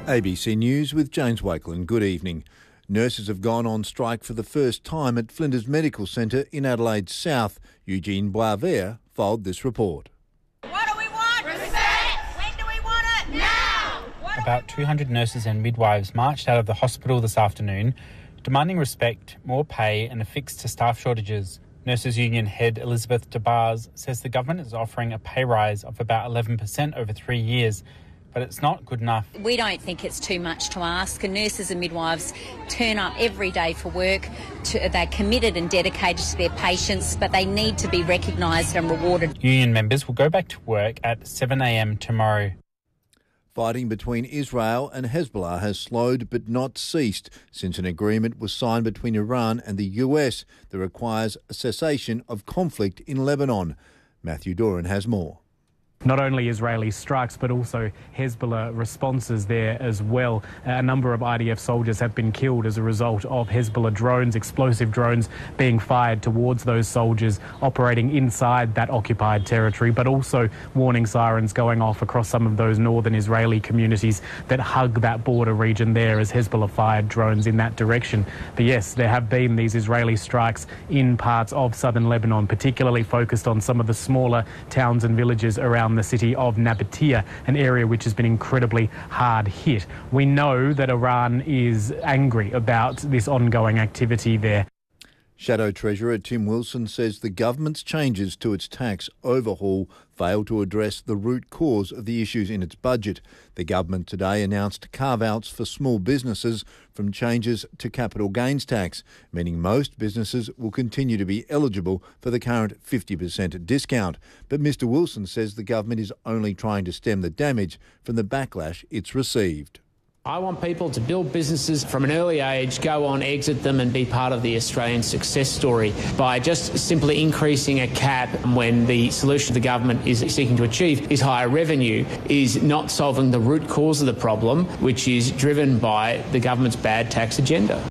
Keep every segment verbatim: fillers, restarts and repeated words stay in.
A B C News with James Wakelin. Good evening. Nurses have gone on strike for the first time at Flinders Medical Centre in Adelaide South. Eugene Boisvert filed this report. What do we want? Respect! When do we want it? Now! What About two hundred nurses and midwives marched out of the hospital this afternoon, demanding respect, more pay and a fix to staff shortages. Nurses Union head Elizabeth DeBars says the government is offering a pay rise of about eleven percent over three years, but it's not good enough. We don't think it's too much to ask, and nurses and midwives turn up every day for work. To, they're committed and dedicated to their patients, but they need to be recognised and rewarded. Union members will go back to work at seven a m tomorrow. Fighting between Israel and Hezbollah has slowed but not ceased since an agreement was signed between Iran and the U S that requires a cessation of conflict in Lebanon. Matthew Doran has more. Not only Israeli strikes, but also Hezbollah responses there as well. A number of I D F soldiers have been killed as a result of Hezbollah drones, explosive drones being fired towards those soldiers operating inside that occupied territory, but also warning sirens going off across some of those northern Israeli communities that hug that border region there as Hezbollah fired drones in that direction. But yes, there have been these Israeli strikes in parts of southern Lebanon, particularly focused on some of the smaller towns and villages around the city of Nabatea, an area which has been incredibly hard hit. We know that Iran is angry about this ongoing activity there. Shadow Treasurer Tim Wilson says the government's changes to its tax overhaul failed to address the root cause of the issues in its budget. The government today announced carve-outs for small businesses from changes to capital gains tax, meaning most businesses will continue to be eligible for the current fifty percent discount. But Mr Wilson says the government is only trying to stem the damage from the backlash it's received. I want people to build businesses from an early age, go on, exit them and be part of the Australian success story. By just simply increasing a cap when the solution the government is seeking to achieve is higher revenue is not solving the root cause of the problem, which is driven by the government's bad tax agenda.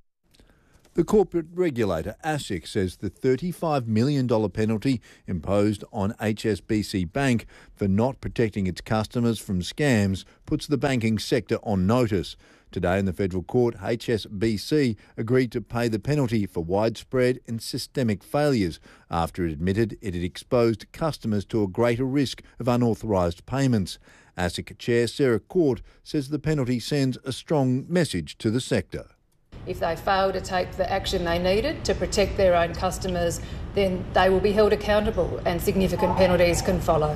The corporate regulator ASIC says the thirty-five million dollars penalty imposed on H S B C Bank for not protecting its customers from scams puts the banking sector on notice. Today in the federal court, H S B C agreed to pay the penalty for widespread and systemic failures after it admitted it had exposed customers to a greater risk of unauthorised payments. ASIC Chair Sarah Court says the penalty sends a strong message to the sector. If they fail to take the action they needed to protect their own customers, then they will be held accountable and significant penalties can follow.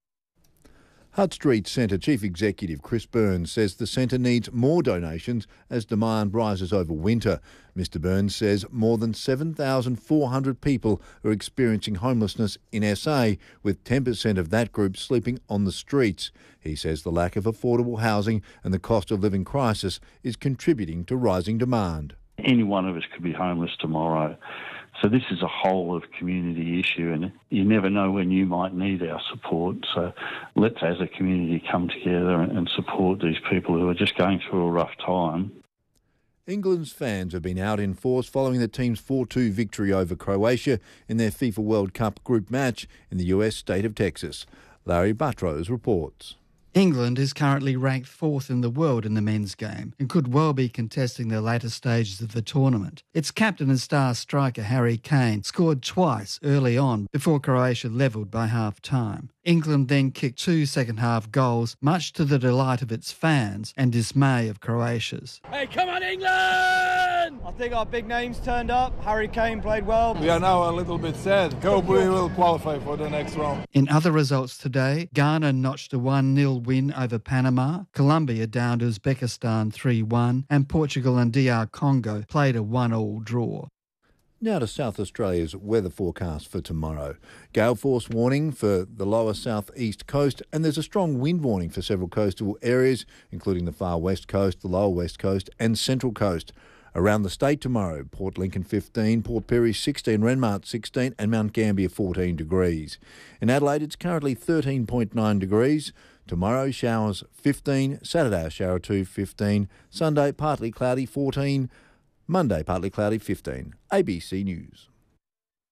Hutt Street Centre Chief Executive Chris Burns says the centre needs more donations as demand rises over winter. Mr Burns says more than seven thousand four hundred people are experiencing homelessness in S A, with ten percent of that group sleeping on the streets. He says the lack of affordable housing and the cost of living crisis is contributing to rising demand. Any one of us could be homeless tomorrow. So this is a whole of community issue, and you never know when you might need our support. So let's, as a community, come together and support these people who are just going through a rough time. England's fans have been out in force following the team's four two victory over Croatia in their FIFA World Cup group match in the U S state of Texas. Larry Buttrose reports. England is currently ranked fourth in the world in the men's game and could well be contesting the later stages of the tournament. Its captain and star striker Harry Kane scored twice early on before Croatia levelled by half-time. England then kicked two second-half goals, much to the delight of its fans and dismay of Croatia's. Hey, come on, England! I think our big names turned up. Harry Kane played well. We are now a little bit sad. Hope we will qualify for the next round. In other results today, Ghana notched a one nil win over Panama, Colombia downed Uzbekistan three one, and Portugal and D R Congo played a one all draw. Now to South Australia's weather forecast for tomorrow. Gale force warning for the lower south-east coast, and there's a strong wind warning for several coastal areas, including the far west coast, the lower west coast and central coast. Around the state tomorrow, Port Lincoln fifteen, Port Pirie sixteen, Renmark sixteen and Mount Gambier fourteen degrees. In Adelaide, it's currently thirteen point nine degrees. Tomorrow, showers fifteen, Saturday a shower two, fifteen, Sunday partly cloudy fourteen, Monday partly cloudy fifteen. A B C News.